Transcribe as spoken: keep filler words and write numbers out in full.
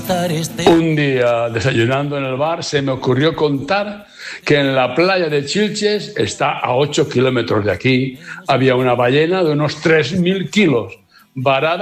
Un día, desayunando en el bar, se me ocurrió contar que en la playa de Chilches, está a ocho kilómetros de aquí, había una ballena de unos tres mil kilos, varada